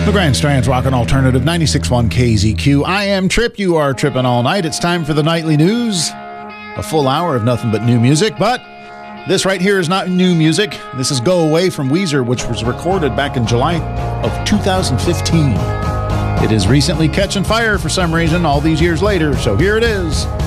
The Grand Strand's Rockin' Alternative 96.1 KZQ. I am Trip. You are tripping all night. It's time for the nightly news. A full hour of nothing but new music, but this right here is not new music. This is Go Away from Weezer, which was recorded back in July of 2015. It is recently catching fire for some reason all these years later, so here it is.